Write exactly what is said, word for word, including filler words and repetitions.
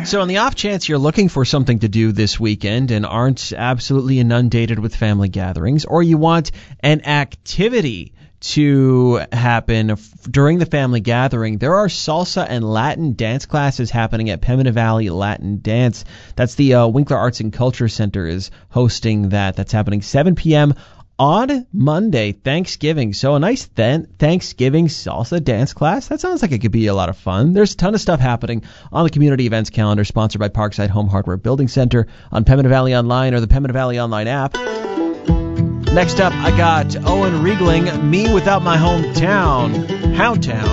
So on the off chance you're looking for something to do this weekend and aren't absolutely inundated with family gatherings, or you want an activity to happen f- during the family gathering, there are salsa and Latin dance classes happening at Pemmican Valley Latin Dance. That's the uh, Winkler Arts and Culture Center is hosting that. That's happening seven p.m. on Monday, Thanksgiving. So a nice th- Thanksgiving salsa dance class. That sounds like it could be a lot of fun. There's a ton of stuff happening on the community events calendar, sponsored by Parkside Home Hardware Building Center, on Pemmican Valley Online or the Pemmican Valley Online app. Next up, I got Owen Riegling, Me Without My Hometown, Houndtown.